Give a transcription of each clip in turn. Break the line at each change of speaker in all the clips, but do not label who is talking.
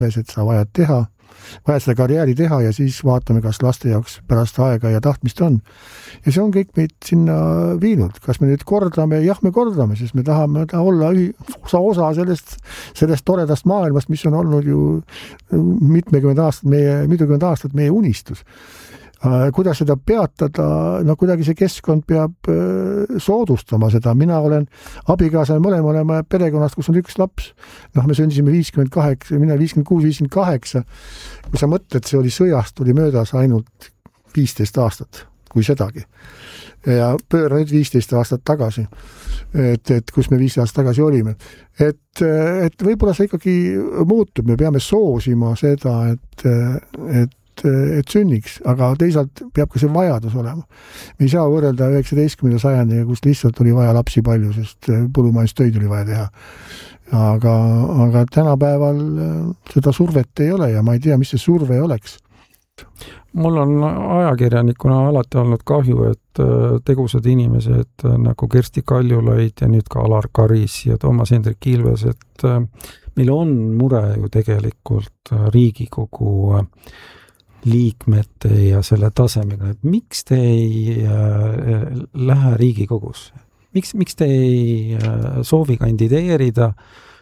et sa vajad seda karjääri teha ja siis vaatame, kas laste jaoks pärast aega ja tahtmist on. Ja see on kõik meid sinna viinud. Kas me nüüd kordame? Jah, me kordame, sest me tahame olla osa sellest toredast maailmast, mis on olnud ju mitukümmend aastat meie unistus. Kuidas seda peatada? No kuidagi see keskkond peab soodustama seda. Mina olen abikaasa ja mõlema oleme perekonnast, kus on üks laps. Me sündisime 58, mina 56, 58. Kui sa mõtled, see oli sõjast, oli möödas ainult 15 aastat, kui sedagi. Ja pööra nüüd 15 aastat tagasi, et kus me 15 aastat tagasi olime. Et võib-olla see ikkagi muutub, me peame soosima seda, et sünniks, aga teisalt peab ka see vajadus olema. Me ei saa võrrelda 19. sajandiga, kus lihtsalt oli vaja lapsi palju, sest põllumajandustöid oli vaja teha. Aga tänapäeval seda survet ei ole ja ma ei tea, mis see surve oleks.
Mul on ajakirjanikuna alati olnud kahju, et tegusad inimesed nagu Kersti Kaljulaid ja nüüd ka Alar Karis ja Toomas Hendrik Ilves, et meil on mure ju tegelikult Riigikogu liikmete ja selle tasemega, et miks te ei lähe Riigikogus? Miks te ei soovi kandideerida,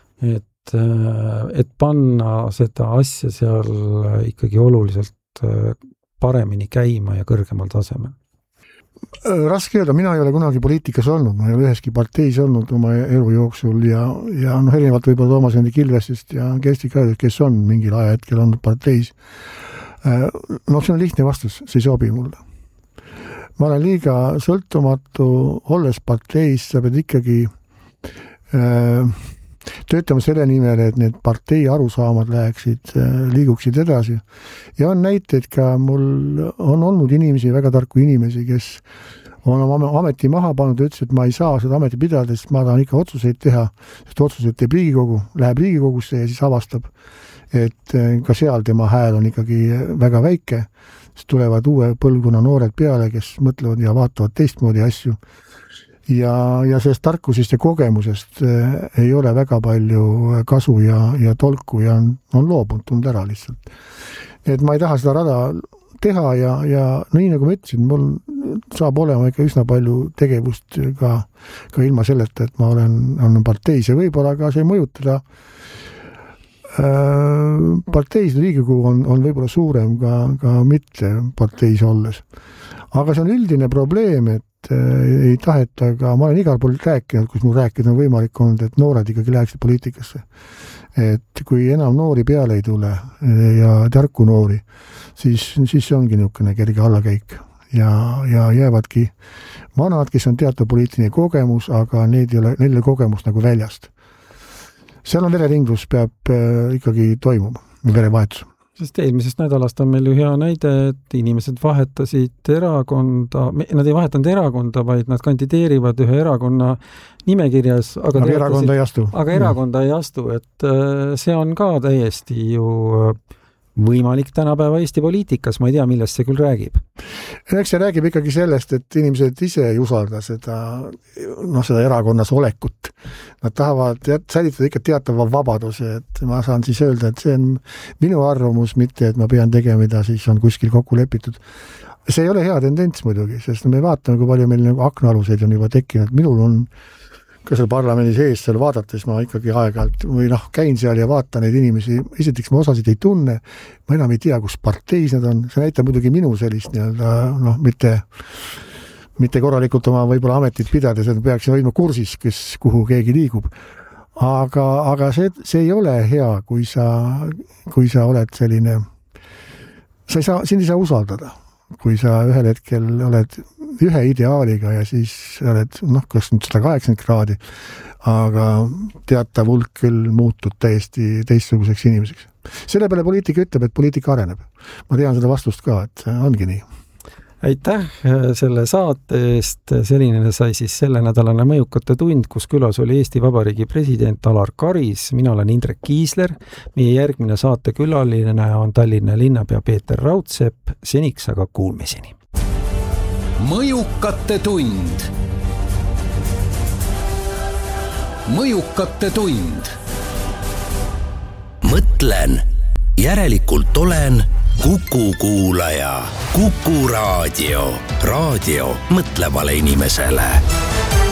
et panna seda asja seal ikkagi oluliselt paremini käima ja kõrgemal tasemel?
Raske öelda, mina ei ole kunagi poliitikas olnud, ma ei ole üheski parteis olnud oma elu jooksul ja erinevalt võib-olla Toomas Hendrik Ilvesest ja Kersti Kaljulaid, kes on mingil ajahetkel olnud parteis. See on lihtne vastus, see ei sobi mulle. Ma olen liiga sõltumatu, olles parteis, sa pead ikkagi töötama selle nimel, et need partei arusaamad liiguksid edasi. Ja on näiteid ka, mul on olnud inimesi, väga tarku inimesi, kes on oma ameti maha pannud ja ütles, et ma ei saa seda ameti pidada, sest ma tahan ikka otsuseid teha, sest otsuseid teeb Riigikogu, läheb Riigikogusse ja siis avastab, et ka seal tema hääl on ikkagi väga väike, siis tulevad uue põlvkonna noored peale, kes mõtlevad ja vaatavad teistmoodi asju. Ja sellest tarkusest ja kogemusest ei ole väga palju kasu ja tolku ja on loobunud ära lihtsalt. Et ma ei taha seda rada teha ja nii nagu ma ütlesin, mul saab olema ikka üsna palju tegevust ka ilma selleta, et ma olen parteis ja võib-olla ka see mõjutada parteis Riigikogu on võib-olla suurem ka mitte parteis olles. Aga see on üldine probleem, et ei taheta ka, ma olen igal pool rääkinud, kus mul rääkida on võimalik olnud, et noored ikkagi läheksid poliitikasse. Et kui enam noori peale ei tule ja tarku noori, siis see ongi niisugune kerge allakäik ja jäävadki vanad, kes on teatav poliitiline kogemus, aga neil kogemus nagu väljast. Seal on vereringlus peab ikkagi toimuma, verevahetus.
Sest eelmisest nädalast on meil ju hea näide, et inimesed vahetasid erakonda, nad ei vahetanud erakonda, vaid nad kandideerivad ühe erakonna nimekirjas, aga
erakonda ei astu.
Aga erakonda ei astu, et see on ka täiesti ju võimalik tänapäeva Eesti poliitikas, ma ei tea, millest see küll räägib.
Eks see räägib ikkagi sellest, et inimesed ise ei usalda seda erakonnas olekut. Nad tahavad säilitada ikka teatava vabaduse, et ma saan siis öelda, et see on minu arvamus, mitte et ma pean tegema, mida siis on kuskil kokku lepitud. See ei ole hea tendents muidugi, sest me vaatame, kui palju meil aknaaluseid on juba tekkinud. Minul on ka seal parlamendi sees seal vaadates ma ikkagi aeg-ajalt või käin seal ja vaatan neid inimesi, esiteks ma osasid ei tunne, ma enam ei tea, kus parteis nad on, see näitab muidugi minu sellist mitte korralikult oma võib-olla ametit pidades, et peaks hoidma kursis, kuhu keegi liigub. Aga see ei ole hea, kui sa oled selline, sind ei saa usaldada, kui sa ühel hetkel oled ühe ideaaliga ja siis oled, kas nüüd 180 kraadi, aga teatav hulk küll muutud täiesti teistsuguseks inimeseks. Selle peale poliitika ütleb, et poliitika areneb. Ma tean seda vastust ka, et ongi nii.
Aitäh selle saate eest. Selline sai siis selle nädalane Mõjukate tund, kus külas oli Eesti Vabariigi president Alar Karis. Mina olen Indrek Kiisler. Meie järgmine saate külaline on Tallinna linnapea Peeter Raudsepp. Seniks aga kuulmiseni.
Mõjukate tund. Mõjukate tund. Mõtlen Järelikult olen Kuku kuulaja. Kuku raadio. Raadio mõtlevale inimesele.